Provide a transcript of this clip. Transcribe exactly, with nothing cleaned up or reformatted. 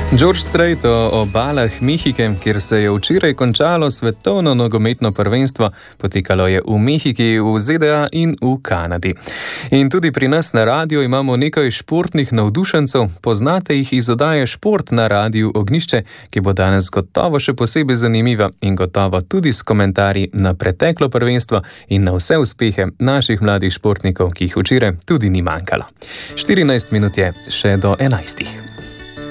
George Strait o obalah Mehike, kjer se je včeraj končalo svetovno nogometno prvenstvo, potekalo je v Mehiki, v Z D A in v Kanadi. In tudi pri nas na radiju imamo nekaj športnih navdušencev, poznate jih iz oddaje Šport na radiju Ognjišče, ki bo danes gotovo še posebej zanimiva in gotovo tudi s komentarji na preteklo prvenstvo in na vse uspehe naših mladih športnikov, ki jih včeraj tudi ni manjkalo. štirinajst minut je še do enajstih.